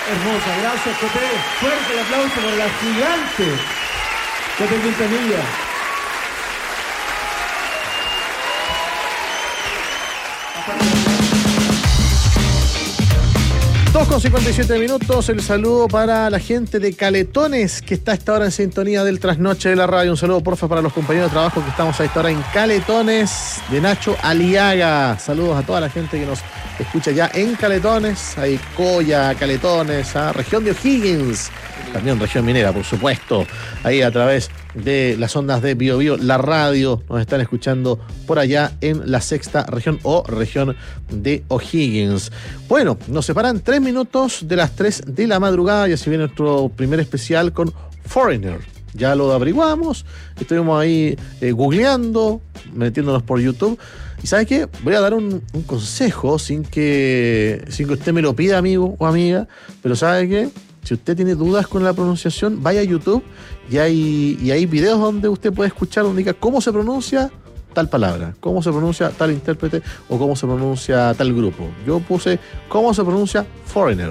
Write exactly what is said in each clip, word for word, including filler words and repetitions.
Hermosa, gracias, Coté. Fuerte el aplauso por la gigante Coté Quintanilla. dos con cincuenta y siete minutos, el saludo para la gente de Caletones que está a esta hora en sintonía del Trasnoche de la radio. Un saludo porfa para los compañeros de trabajo que estamos a esta hora en Caletones, de Nacho Aliaga. Saludos a toda la gente que nos escucha ya en Caletones, ahí Coya, Caletones, a región de O'Higgins, también región minera, por supuesto, ahí a través de las ondas de Bio Bio, la radio, nos están escuchando por allá en la sexta región o región de O'Higgins. Bueno, nos separan tres minutos de las tres de la madrugada y así viene nuestro primer especial con Foreigner. Ya lo averiguamos, estuvimos ahí eh, googleando, metiéndonos por YouTube. ¿Y sabe qué? Voy a dar un, un consejo sin que, sin que usted me lo pida, amigo o amiga, pero ¿sabe qué? Si usted tiene dudas con la pronunciación, vaya a YouTube y hay, y hay videos donde usted puede escuchar, donde diga cómo se pronuncia tal palabra, cómo se pronuncia tal intérprete o cómo se pronuncia tal grupo. Yo puse cómo se pronuncia Foreigner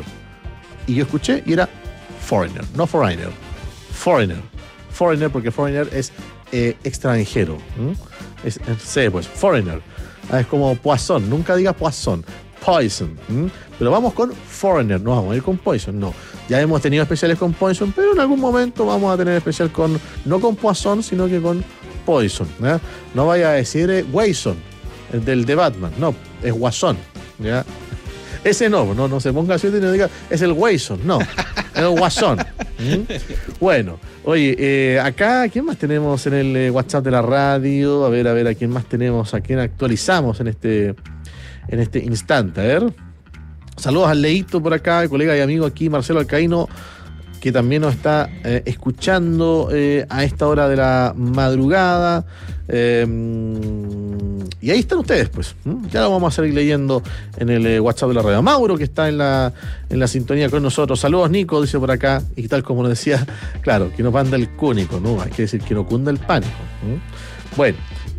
y yo escuché y era Foreigner, no Foreigner, Foreigner, Foreigner porque Foreigner es eh, extranjero. ¿Mm? Es, sí, pues, Foreigner. Ah, es como Poisson, nunca diga Poisson. Poison, ¿m? Pero vamos con Foreigner, no vamos a ir con Poison, no. Ya hemos tenido especiales con Poison, pero en algún momento vamos a tener especial con, no con Poison, sino que con Poison, ¿ya? No vaya a decir eh, Wayson, el del de Batman, no, es Guasón, ¿ya? Ese no, no, no se ponga así y no diga, es el Wayson, no, es el Guasón. ¿Mm? Bueno, oye, eh, acá, ¿quién más tenemos en el eh, WhatsApp de la radio? A ver, a ver, ¿a quién más tenemos? ¿A quién actualizamos en este... en este instante? A ver, saludos al Leito por acá, colega y amigo aquí, Marcelo Alcaíno, que también nos está eh, escuchando eh, a esta hora de la madrugada. Eh, y ahí están ustedes, pues. ¿Mm? Ya lo vamos a seguir leyendo en el eh, WhatsApp de la radio. Mauro, que está en la, en la sintonía con nosotros. Saludos, Nico, dice por acá. Y tal como nos decía, claro, que no panda el cúnico, ¿no? Hay que decir que no cunda el pánico. ¿Mm? Bueno,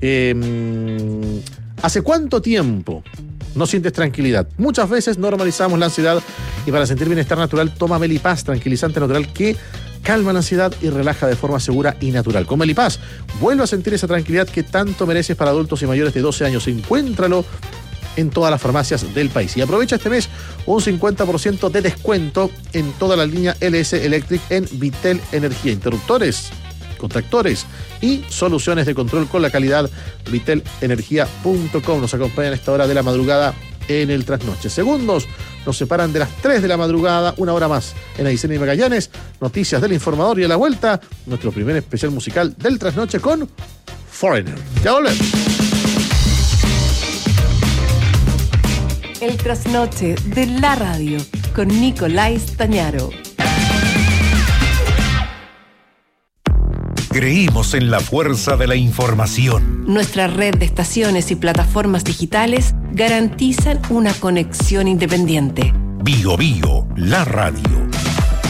eh, ¿hace cuánto tiempo no sientes tranquilidad? Muchas veces normalizamos la ansiedad y para sentir bienestar natural toma Melipaz, tranquilizante natural que calma la ansiedad y relaja de forma segura y natural. Con Melipaz, vuelve a sentir esa tranquilidad que tanto mereces para adultos y mayores de doce años. Encuéntralo en todas las farmacias del país. Y aprovecha este mes un cincuenta por ciento de descuento en toda la línea L S Electric en Vitel Energía. Interruptores, contactores y soluciones de control con la calidad vitel energía punto com. Nos acompañan a esta hora de la madrugada en el Trasnoche. Segundos nos separan de las tres de la madrugada, una hora más en Aysén y Magallanes. Noticias del Informador y a la vuelta, nuestro primer especial musical del Trasnoche con Foreigner. Ya volvemos. El Trasnoche de la radio con Nicolás Tañaro. Creímos en la fuerza de la información. Nuestra red de estaciones y plataformas digitales garantizan una conexión independiente. Bio Bio, la radio.